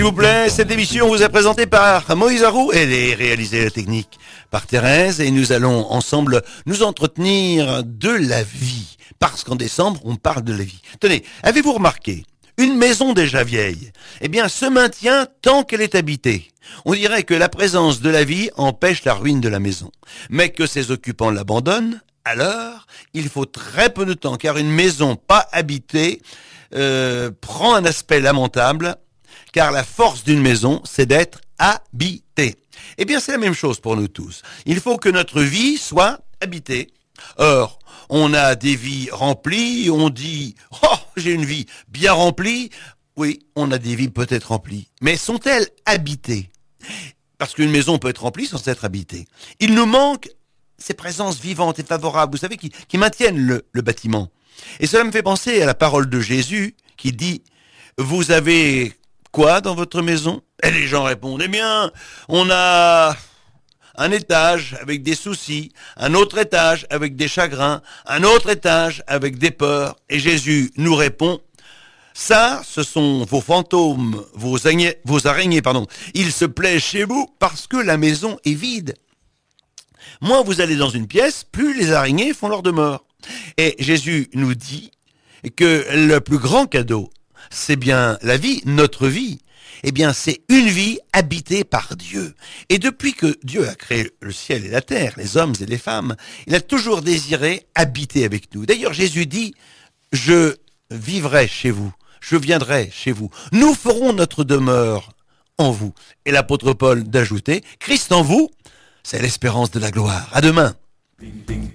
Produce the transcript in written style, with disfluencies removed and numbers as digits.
S'il vous plaît, cette émission vous est présentée par Moïse Arou. Elle est réalisée la technique par Thérèse et nous allons ensemble nous entretenir de la vie. Parce qu'en décembre, on parle de la vie. Tenez, avez-vous remarqué, une maison déjà vieille, eh bien, se maintient tant qu'elle est habitée. On dirait que la présence de la vie empêche la ruine de la maison. Mais que ses occupants l'abandonnent, alors, il faut très peu de temps, car une maison pas habitée prend un aspect lamentable, car la force d'une maison, c'est d'être habitée. Eh bien, c'est la même chose pour nous tous. Il faut que notre vie soit habitée. Or, on a des vies remplies, on dit « Oh, j'ai une vie bien remplie ». Oui, on a des vies peut-être remplies, mais sont-elles habitées ? Parce qu'une maison peut être remplie sans être habitée. Il nous manque ces présences vivantes et favorables, vous savez, qui maintiennent le bâtiment. Et cela me fait penser à la parole de Jésus qui dit « Vous avez quoi dans votre maison ?» Et les gens répondent « Eh bien, on a un étage avec des soucis, un autre étage avec des chagrins, un autre étage avec des peurs. » Et Jésus nous répond « Ça, ce sont vos fantômes, vos araignées, pardon. Ils se plaisent chez vous parce que la maison est vide. » Moins vous allez dans une pièce, plus les araignées font leur demeure. Et Jésus nous dit que le plus grand cadeau, c'est bien la vie, notre vie. Eh bien, c'est une vie habitée par Dieu. Et depuis que Dieu a créé le ciel et la terre, les hommes et les femmes, il a toujours désiré habiter avec nous. D'ailleurs, Jésus dit, je vivrai chez vous, je viendrai chez vous. Nous ferons notre demeure en vous. Et l'apôtre Paul d'ajouter, Christ en vous, c'est l'espérance de la gloire. À demain.